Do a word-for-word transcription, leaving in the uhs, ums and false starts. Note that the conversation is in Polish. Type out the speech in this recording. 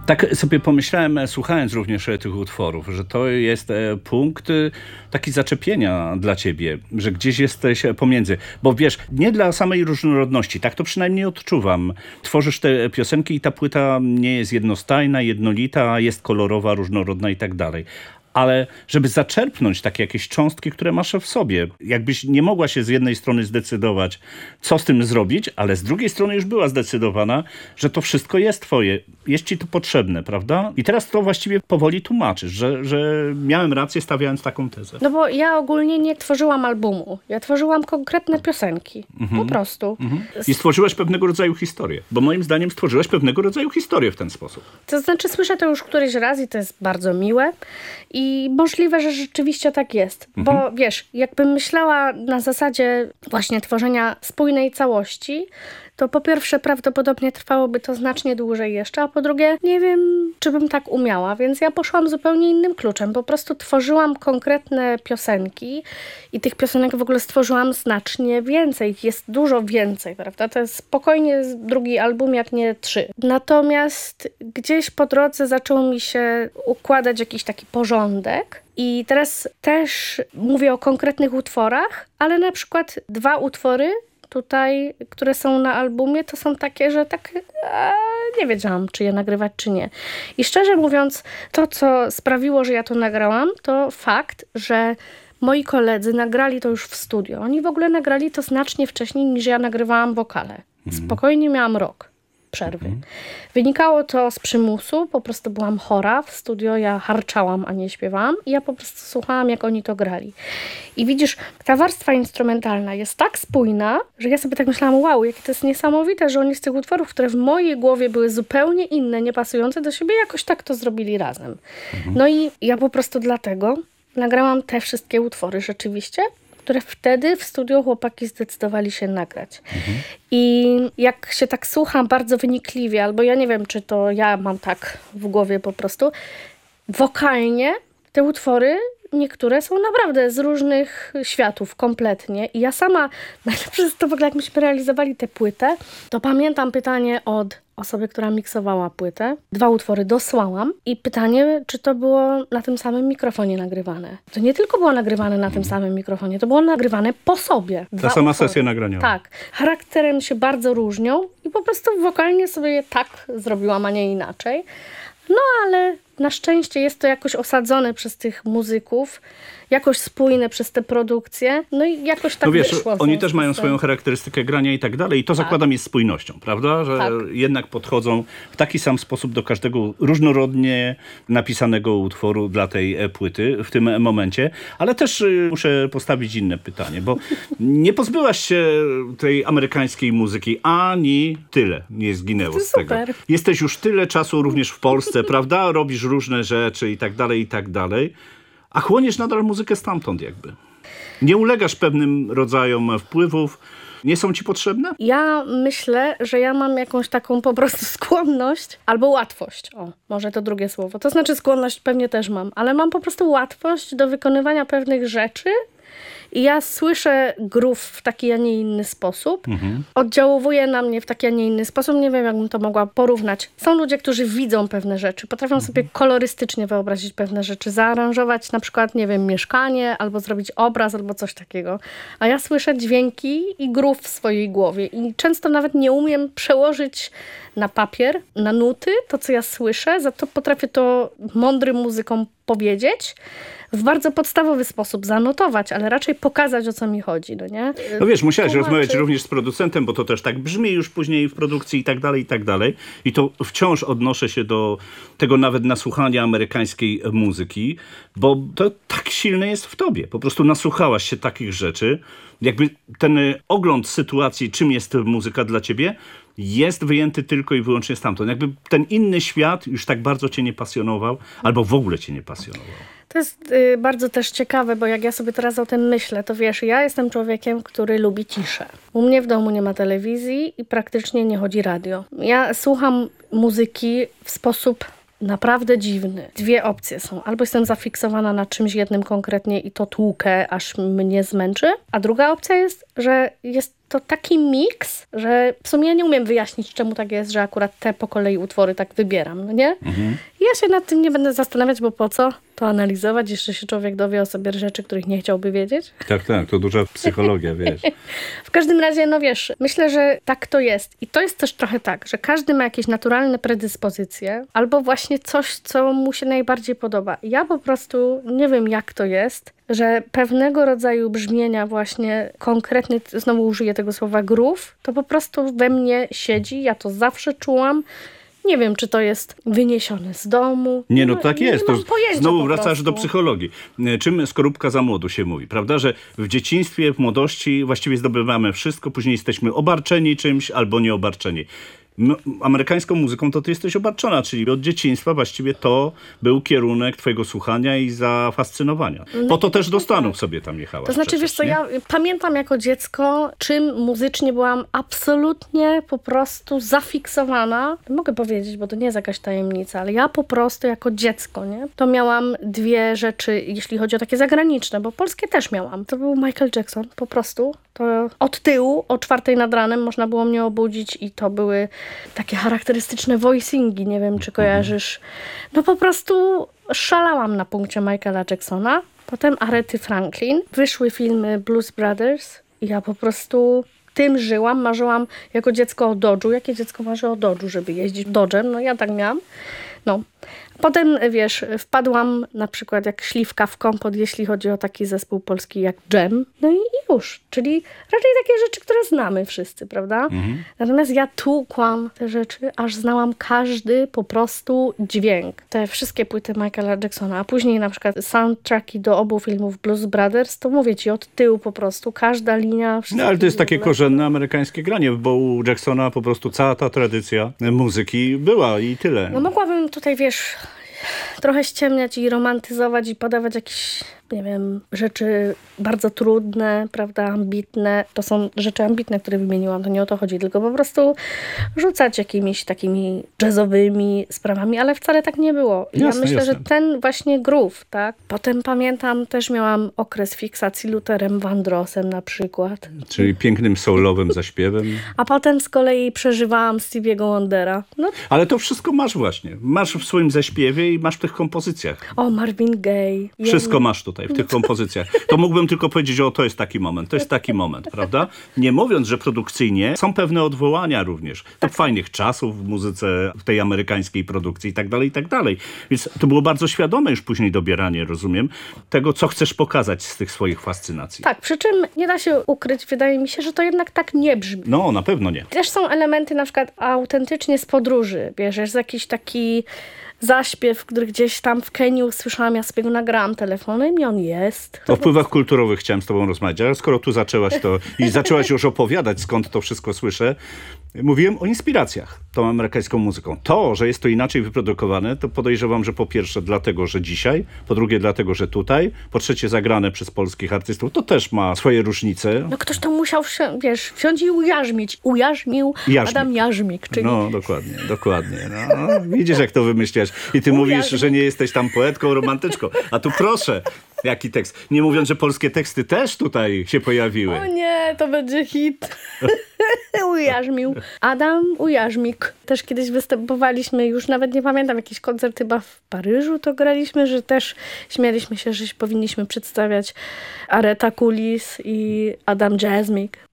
Tak sobie pomyślałem, słuchając również tych utworów, że to jest punkt taki zaczepienia dla ciebie, że gdzieś jesteś pomiędzy. Bo wiesz, nie dla samej różnorodności, tak to przynajmniej odczuwam. Tworzysz te piosenki i ta płyta nie jest jednostajna, jednolita, jest kolorowa, różnorodna i tak dalej. Ale żeby zaczerpnąć takie jakieś cząstki, które masz w sobie. Jakbyś nie mogła się z jednej strony zdecydować, co z tym zrobić, ale z drugiej strony już była zdecydowana, że to wszystko jest twoje. Jest ci to potrzebne, prawda? I teraz to właściwie powoli tłumaczysz, że, że miałem rację stawiając taką tezę. No bo ja ogólnie nie tworzyłam albumu. Ja tworzyłam konkretne piosenki. Mhm. Po prostu. Mhm. I stworzyłeś pewnego rodzaju historię. Bo moim zdaniem stworzyłeś pewnego rodzaju historię w ten sposób. To znaczy słyszę to już któryś raz i to jest bardzo miłe. I możliwe, że rzeczywiście tak jest. Mhm. Bo wiesz, jakbym myślała na zasadzie właśnie tworzenia spójnej całości, to po pierwsze prawdopodobnie trwałoby to znacznie dłużej jeszcze, a po drugie nie wiem, czy bym tak umiała, więc ja poszłam zupełnie innym kluczem. Po prostu tworzyłam konkretne piosenki i tych piosenek w ogóle stworzyłam znacznie więcej. Jest dużo więcej, prawda? To jest spokojnie drugi album, jak nie trzy. Natomiast gdzieś po drodze zaczął mi się układać jakiś taki porządek. I teraz też mówię o konkretnych utworach, ale na przykład dwa utwory tutaj, które są na albumie, to są takie, że tak e, nie wiedziałam, czy je nagrywać, czy nie. I szczerze mówiąc, to, co sprawiło, że ja to nagrałam, to fakt, że moi koledzy nagrali to już w studio. Oni w ogóle nagrali to znacznie wcześniej, niż ja nagrywałam wokale. Spokojnie miałam rok przerwy. Mhm. Wynikało to z przymusu, po prostu byłam chora w studio, ja harczałam, a nie śpiewałam i ja po prostu słuchałam, jak oni to grali. I widzisz, ta warstwa instrumentalna jest tak spójna, że ja sobie tak myślałam, wow, jakie to jest niesamowite, że oni z tych utworów, które w mojej głowie były zupełnie inne, niepasujące do siebie, jakoś tak to zrobili razem. Mhm. No i ja po prostu dlatego nagrałam te wszystkie utwory rzeczywiście, które wtedy w studiu chłopaki zdecydowali się nagrać. Mhm. I jak się tak słucham bardzo wynikliwie, albo ja nie wiem, czy to ja mam tak w głowie po prostu, wokalnie te utwory niektóre są naprawdę z różnych światów kompletnie. I ja sama, najlepsze jest to w ogóle, jak myśmy realizowali tę płytę, to pamiętam pytanie od osoby, która miksowała płytę. Dwa utwory dosłałam i pytanie, czy to było na tym samym mikrofonie nagrywane. To nie tylko było nagrywane na tym samym mikrofonie, to było nagrywane po sobie. Ta sama utwory. Sesja nagraniowa. Tak. Charakterem się bardzo różnią i po prostu wokalnie sobie je tak zrobiłam, a nie inaczej. No ale na szczęście jest to jakoś osadzone przez tych muzyków, jakoś spójne przez te produkcje, no i jakoś tak no wiesz, wyszło. Oni też mają swoją charakterystykę grania i tak dalej i to tak. zakładam jest spójnością, prawda? Że tak. jednak podchodzą w taki sam sposób do każdego różnorodnie napisanego utworu dla tej płyty w tym momencie, ale też muszę postawić inne pytanie, bo nie pozbyłaś się tej amerykańskiej muzyki, ani tyle nie zginęło z tego. Super. Jesteś już tyle czasu również w Polsce, prawda? Robisz różne rzeczy i tak dalej, i tak dalej. A chłoniesz nadal muzykę stamtąd jakby. Nie ulegasz pewnym rodzajom wpływów. Nie są ci potrzebne? Ja myślę, że ja mam jakąś taką po prostu skłonność albo łatwość. O, może to drugie słowo. To znaczy skłonność pewnie też mam, ale mam po prostu łatwość do wykonywania pewnych rzeczy i ja słyszę groove w taki, a nie inny sposób. Mhm. Oddziałuje na mnie w taki, a nie inny sposób. Nie wiem, jakbym to mogła porównać. Są ludzie, którzy widzą pewne rzeczy, potrafią mhm. sobie kolorystycznie wyobrazić pewne rzeczy, zaaranżować na przykład, nie wiem, mieszkanie, albo zrobić obraz, albo coś takiego. A ja słyszę dźwięki i groove w swojej głowie i często nawet nie umiem przełożyć na papier, na nuty, to co ja słyszę, za to potrafię to mądrym muzykom powiedzieć, w bardzo podstawowy sposób zanotować, ale raczej pokazać, o co mi chodzi, no nie? No wiesz, musiałeś Tłumaczy... rozmawiać również z producentem, bo to też tak brzmi już później w produkcji i tak dalej, i tak dalej. I to wciąż odnoszę się do tego nawet nasłuchania amerykańskiej muzyki, bo to tak silne jest w tobie. Po prostu nasłuchałaś się takich rzeczy. Jakby ten ogląd sytuacji, czym jest muzyka dla ciebie, jest wyjęty tylko i wyłącznie stamtąd. Jakby ten inny świat już tak bardzo cię nie pasjonował, albo w ogóle cię nie pasjonował. To jest y, bardzo też ciekawe, bo jak ja sobie teraz o tym myślę, to wiesz, ja jestem człowiekiem, który lubi ciszę. U mnie w domu nie ma telewizji i praktycznie nie chodzi radio. Ja słucham muzyki w sposób naprawdę dziwny. Dwie opcje są. Albo jestem zafiksowana na czymś jednym konkretnie i to tłukę, aż mnie zmęczy. A druga opcja jest, że jest to taki miks, że w sumie ja nie umiem wyjaśnić, czemu tak jest, że akurat te po kolei utwory tak wybieram, no nie? Mhm. Ja się nad tym nie będę zastanawiać, bo po co to analizować? Jeszcze się człowiek dowie o sobie rzeczy, których nie chciałby wiedzieć. Tak, tak, to duża psychologia, wiesz. W każdym razie, no wiesz, myślę, że tak to jest. I to jest też trochę tak, że każdy ma jakieś naturalne predyspozycje albo właśnie coś, co mu się najbardziej podoba. Ja po prostu nie wiem, jak to jest, że pewnego rodzaju brzmienia właśnie konkretny, znowu użyję tego słowa groove, to po prostu we mnie siedzi. Ja to zawsze czułam. Nie wiem, czy to jest wyniesione z domu. Nie, no tak jest. Nie To mam znowu po wracasz prostu. do psychologii. Czym skorupka za młodu się mówi, prawda? Że w dzieciństwie, w młodości właściwie zdobywamy wszystko, później jesteśmy obarczeni czymś albo nieobarczeni. M- amerykańską muzyką to ty jesteś obarczona, czyli od dzieciństwa właściwie to był kierunek twojego słuchania i zafascynowania. Po to też do Stanów sobie tam jechałaś. To znaczy, przecież, wiesz co, nie? ja pamiętam jako dziecko, czym muzycznie byłam absolutnie po prostu zafiksowana. Mogę powiedzieć, bo to nie jest jakaś tajemnica, ale ja po prostu jako dziecko, nie? To miałam dwie rzeczy, jeśli chodzi o takie zagraniczne, bo polskie też miałam. To był Michael Jackson, po prostu. To od tyłu, o czwartej nad ranem można było mnie obudzić i to były takie charakterystyczne voicingi, nie wiem, czy kojarzysz. No po prostu szalałam na punkcie Michaela Jacksona. Potem Arety Franklin. Wyszły filmy Blues Brothers i ja po prostu tym żyłam. Marzyłam jako dziecko o Dodge'u. Jakie dziecko marzy o Dodge'u, żeby jeździć Dodge'em? No ja tak miałam. No. Potem, wiesz, wpadłam na przykład jak śliwka w kompot, jeśli chodzi o taki zespół polski jak Dżem. No i i już. Czyli raczej takie rzeczy, które znamy wszyscy, prawda? Mhm. Natomiast ja tłukłam te rzeczy, aż znałam każdy po prostu dźwięk. Te wszystkie płyty Michaela Jacksona, a później na przykład soundtracki do obu filmów Blues Brothers, to mówię ci od tyłu po prostu, każda linia. No ale to jest takie korzenne amerykańskie granie, bo u Jacksona po prostu cała ta tradycja muzyki była i tyle. No mogłabym tutaj, wiesz, trochę ściemniać i romantyzować i podawać jakieś, nie wiem, rzeczy bardzo trudne, prawda, ambitne. To są rzeczy ambitne, które wymieniłam, to nie o to chodzi, tylko po prostu rzucać jakimiś takimi jazzowymi sprawami, ale wcale tak nie było. I Jasne, ja myślę, jasne. że ten właśnie groove, tak. Potem pamiętam, też miałam okres fiksacji Lutherem Vandrossem na przykład. Czyli pięknym soulowym zaśpiewem. A potem z kolei przeżywałam Stevie'ego Wondera. No, Ale to wszystko masz właśnie. Masz w swoim zaśpiewie i masz w tych kompozycjach. o, Marvin Gaye. Wszystko masz tutaj w tych kompozycjach. To mógłbym tylko powiedzieć, o to jest taki moment, to jest taki moment, prawda? Nie mówiąc, że produkcyjnie są pewne odwołania również do fajnych czasów w muzyce, w tej amerykańskiej produkcji i tak dalej, i tak dalej. Więc to było bardzo świadome już później dobieranie, rozumiem, tego, co chcesz pokazać z tych swoich fascynacji. Tak, przy czym nie da się ukryć, wydaje mi się, że to jednak tak nie brzmi. No, na pewno nie. Też są elementy na przykład autentycznie z podróży. Bierzesz jakiś taki zaśpiew, który gdzieś tam w Kenii usłyszałam, ja sobie go nagrałam telefonem i on jest. O wpływach kulturowych chciałem z tobą rozmawiać, ale skoro tu zaczęłaś to i zaczęłaś już opowiadać, skąd to wszystko słyszę, mówiłem o inspiracjach tą amerykańską muzyką. To, że jest to inaczej wyprodukowane, to podejrzewam, że po pierwsze dlatego, że dzisiaj, po drugie dlatego, że tutaj, po trzecie zagrane przez polskich artystów, to też ma swoje różnice. No ktoś to musiał, wsi- wiesz, wsiąść i ujarzmić. Ujarzmił Jarzmik. Adam Jarzmik, czyli... No, dokładnie, dokładnie. No, widzisz, jak to wymyśliłaś. I ty mówisz, że nie jesteś tam poetką, romantyczką. A tu proszę, jaki tekst. Nie mówiąc, że polskie teksty też tutaj się pojawiły. O nie, to będzie hit. Ujarzmił. Adam Ujarzmik. Też kiedyś występowaliśmy, już nawet nie pamiętam, jakiś koncert chyba w Paryżu to graliśmy, że też śmialiśmy się, że powinniśmy przedstawiać Areta Kulis i Adam Jazzmik.